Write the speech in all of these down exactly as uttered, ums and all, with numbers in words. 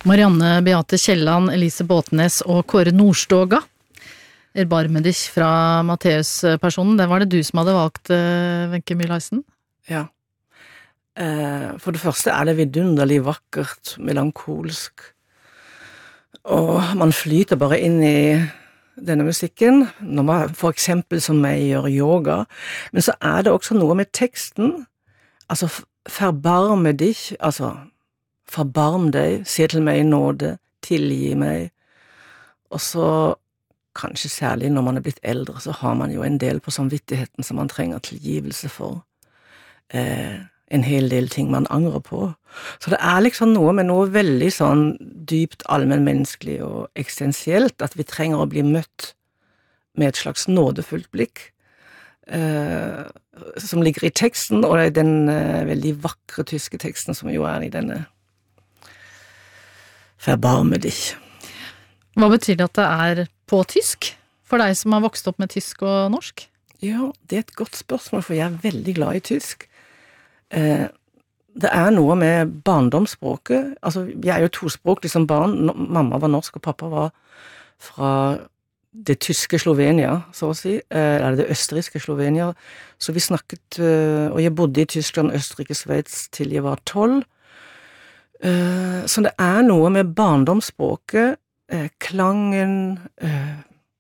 Marianne Beate Kielland, Elise Båtnes og Kåre Nordstoga. Erbarme dich fra Matteus-personen. Det var det du som hadde valgt, Wenche Mühlhausen? Ja. Eh, for det første er det vidunderlig vakkert, melankolsk, og man flyter bare inn i denne musikken, når man for eksempel som meg gjør yoga, men så er det også noe med teksten, altså forbarme dich, altså forbarm deg, se til meg i nåde, tilgi meg, og så kanskje særlig når man er blitt eldre, så har man jo en del på samvittigheten som man trenger tilgivelse for, eh, en hel del ting man angrer på. Så det er liksom noe med noe veldig sånn dypt allmennmenneskelig og eksistensielt, at vi trenger å bli møtt med et slags nådefullt blikk, eh, som ligger i teksten, og i den eh, veldig vakre tyske teksten som jo er i denne Forbarme dich. Hva betyr det at det er på tysk, for deg som har vokst opp med tysk og norsk? Ja, det er et godt spørsmål, for jeg er veldig glad i tysk. Eh, det er noe med barndomsspråket, altså jeg er jo tospråklig som barn, mamma var norsk og pappa var fra det tyske Slovenia, så å si, eh, eller det østerrikske Slovenia, så vi snakket, eh, og jeg bodde i Tyskland, Østerrike, Sveits til jeg var tolv, eh, så det er noe med barndomsspråket, eh, klangen, eh,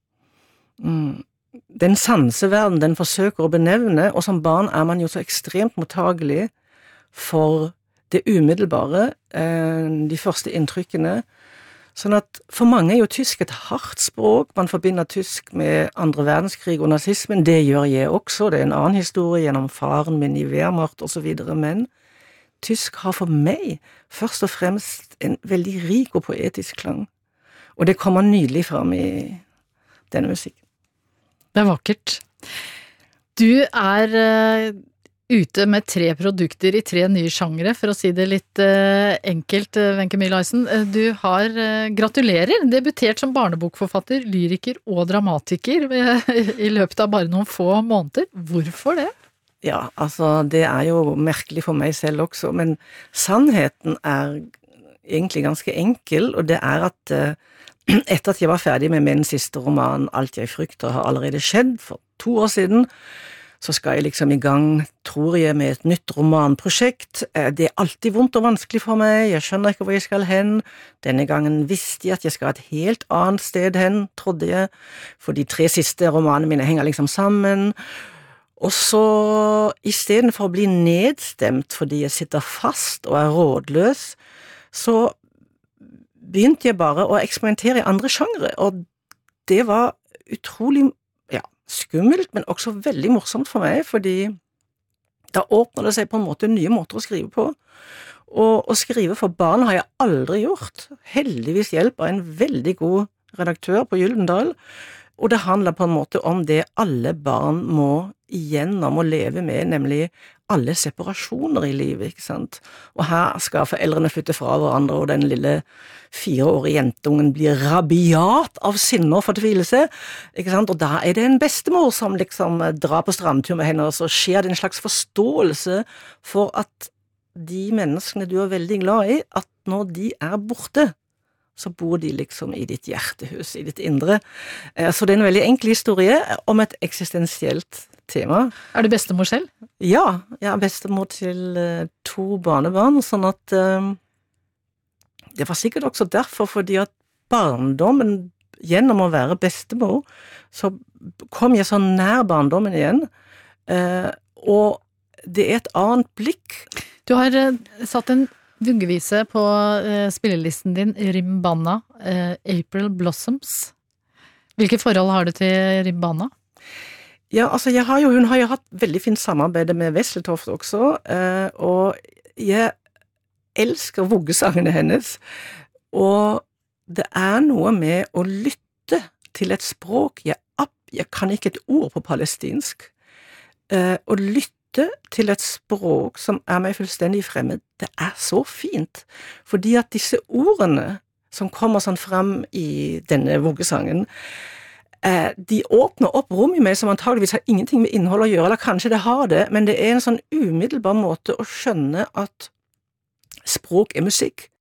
mm, den sanseverden den forsøker å benevne, og som barn er man jo så ekstremt mottagelig for det umiddelbare, de første inntrykkene, sånn at for mange er jo tysk et hardt språk, man forbinder tysk med andre verdenskrig og nazismen, det gjør jeg også, det er en annen historie gjennom faren min i Wehrmacht og så videre, men tysk har for meg først og fremst en veldig rik og poetisk klang, og det kommer nydelig frem i denne musikken. Det er vakkert. Du er uh, ute med tre produkter i tre nye sjangre, for å si det litt uh, enkelt, uh, Wenche Mühlhausen. Uh, du har, uh, gratulerer, debutert som barnebokforfatter, lyriker og dramatiker uh, i løpet av bare noen få måneder. Hvorfor det? Ja, altså, det er jo merkelig for meg selv også, men sannheten er egentlig ganske enkel, og det er at uh, etter at jeg var ferdig med min siste roman, Alt jeg frykter har allerede skjedd, for to år siden, så skal jeg liksom i gang, tror jeg, med et nytt romanprosjekt. Det er alltid vondt og vanskelig for meg, jeg skjønner ikke hvor jeg skal hen. Denne gangen visste jeg at jeg skal et helt annet sted hen, trodde jeg, for de tre siste romanene mine henger liksom sammen. Og så, i stedet for å bli nedstemt fordi jeg sitter fast og er rådløs, så begynte jeg bare å eksperimentere i andre sjangre, og det var utrolig, ja, skummelt, men også veldig morsomt for meg, fordi da åpner det seg på en måte nye måter å skrive på, og å skrive for barn har jeg aldri gjort, heldigvis hjelp av en veldig god redaktør på Gyldendal, og det handler på en måte om det alle barn må igjennom å leve med, nemlig alle separasjoner i livet, ikke sant? Og her skal foreldrene flytte fra hverandre, og den lille fireårige jentungen blir rabiat av sinne og fortvilelse, ikke sant? Og da er det en bestemor som liksom drar på strandtur med henne, og så skjer det en slags forståelse for at de menneskene du er veldig glad i, at når de er borte, så bor de liksom i ditt hjertehus, i ditt indre. Så det er en veldig enkel historie om et eksistensielt tema. Er du bestemor selv? Ja, jeg er bestemor til uh, to barnebarn, sånn at uh, det var sikkert også derfor, fordi at barndommen, gjennom å være bestemor, så kom jeg så nær barndommen igjen, uh, og det er et annet blikk. Du har uh, satt en vuggevise på uh, spillelisten din, Rimbanna, uh, April Blossoms. Hvilke forhold har du til Rimbanna? Ja, altså jeg har jo, hun har jo hatt veldig fint samarbeid med Wesseltoft også, uh, og jeg elsker vuggesangene hennes, og det er noe med å lytte til et språk, jeg, jeg kan ikke et ord på palestinsk, uh, å lytte til et språk som er meg fullstendig fremmed, det er så fint, fordi at disse ordene som kommer sånn frem i denne vuggesangen, eh, de åpner opp rom i meg som antageligvis har ingenting med innhold å gjøre, eller kanskje det har det, men det er en sånn umiddelbar måte å skjønne at språk er musikk,